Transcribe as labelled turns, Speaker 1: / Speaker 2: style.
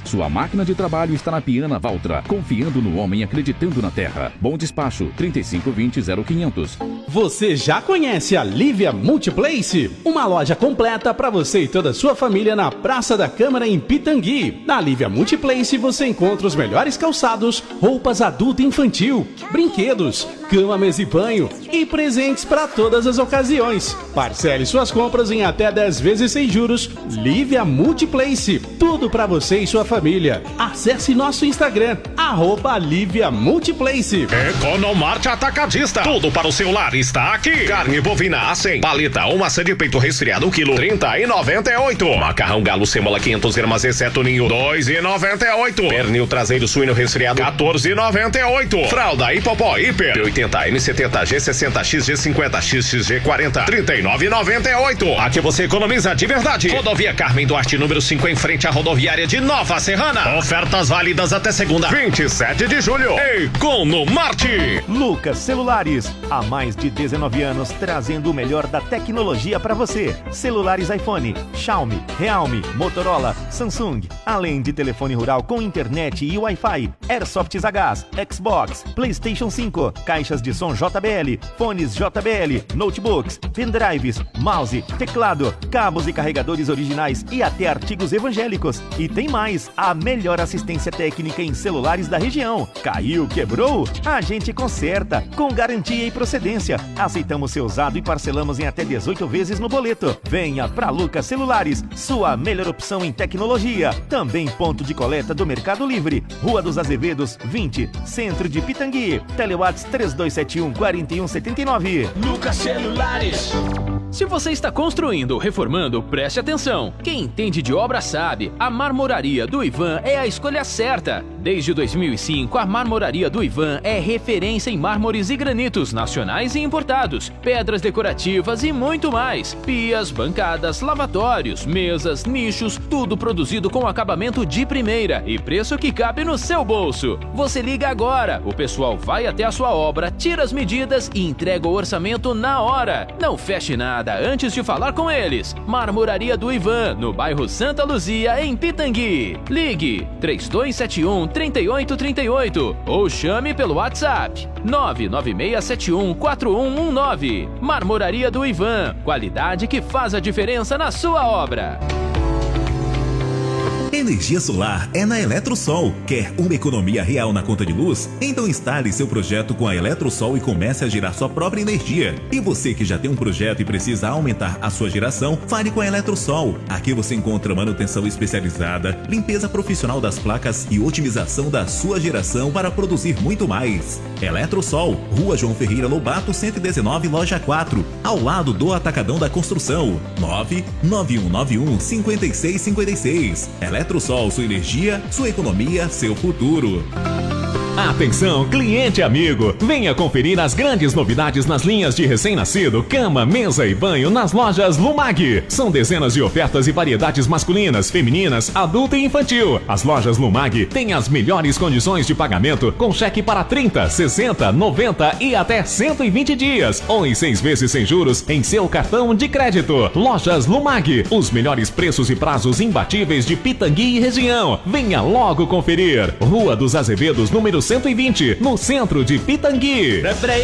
Speaker 1: Sua máquina de trabalho está na Piana Valtra, confiando no homem, acreditando na terra. Bom Despacho, 3520-0500.
Speaker 2: Você já conhece a Lívia Multiplace? Uma loja completa para você e toda a sua família na Praça da Câmara em Pitangui. Na Lívia Multiplace você encontra os melhores calçados, roupas adulto e infantil, brinquedos, cama, mesa e banho e presentes para todas as ocasiões. Parcele suas compras em até 10 vezes sem juros. Lívia Multiplace, tudo para você e sua família. Acesse nosso Instagram, @Lívia Multiplace.
Speaker 3: Economarte Atacadista, tudo para o seu lar está aqui. Carne bovina A100, paleta ou maçã de peito resfriado, quilo, R$30,98. Macarrão galo sêmola 500 gramas, exceto ninho, R$2,98. Pernil traseiro suíno resfriado, R$14,98. Fralda Hipopó Hiper, P80, M70, G60, XG50, XG40, R$39,98. Aqui você economiza de verdade. Rodovia Carmen Duarte, número 5, em frente à rodoviária de Nova Serrana. Ofertas válidas até segunda, 27 de julho. Economarte.
Speaker 4: Lucas Celulares, há mais de 19 anos trazendo o melhor da tecnologia para você. Celulares iPhone, Xiaomi, Realme, Motorola, Samsung, além de telefone rural com internet e Wi-Fi, Airsofts a gás, Xbox, PlayStation 5, caixas de som JBL, fones JBL, notebooks, pendrives, mouse, teclado, cabos e carregadores originais e até artigos evangélicos. E tem mais, a melhor assistência técnica em celulares da região. Caiu, quebrou? A gente conserta, com garantia e procedência. Aceitamos seu usado e parcelamos em até 18 vezes no boleto. Venha pra Lucas Celulares, sua melhor opção em tecnologia. Também ponto de coleta do Mercado Livre, Rua dos Azevedos, 20, Centro de Pitangui. Telewats 3271-4179.
Speaker 5: Lucas Celulares.
Speaker 6: Se você está construindo ou reformando, preste atenção. Quem entende de obra sabe, a Marmoraria do Ivan é a escolha certa. Desde 2005, a Marmoraria do Ivan é referência em mármores e granitos nacionais e importados, pedras decorativas e muito mais. Pias, bancadas, lavatórios, mesas, nichos, tudo produzido com acabamento de primeira e preço que cabe no seu bolso. Você liga agora, o pessoal vai até a sua obra, tira as medidas e entrega o orçamento na hora. Não feche nada antes de falar com eles. Marmoraria do Ivan, no bairro Santa Luzia, em Pitangui. Ligue 3271-3838 ou chame pelo WhatsApp 99671-4119. Marmoraria do Ivan, qualidade que faz a diferença na sua obra.
Speaker 7: Energia solar é na Eletrosol. Quer uma economia real na conta de luz? Então instale seu projeto com a Eletrosol e comece a gerar sua própria energia. E você que já tem um projeto e precisa aumentar a sua geração, fale com a Eletrosol. Aqui você encontra manutenção especializada, limpeza profissional das placas e otimização da sua geração para produzir muito mais. Eletrosol, Rua João Ferreira Lobato, 119, loja 4, ao lado do Atacadão da Construção. 99191-5656. Eletrosol, sua energia, sua economia, seu futuro.
Speaker 8: Atenção, cliente amigo! Venha conferir as grandes novidades nas linhas de recém-nascido, cama, mesa e banho nas lojas Lumag. São dezenas de ofertas e variedades masculinas, femininas, adulto e infantil. As lojas Lumag têm as melhores condições de pagamento com cheque para 30, 60, 90 e até 120 dias. Ou em 6 vezes sem juros em seu cartão de crédito. Lojas Lumag, os melhores preços e prazos imbatíveis de Pitangui e região. Venha logo conferir. Rua dos Azevedos, número 120, no centro de Pitangui.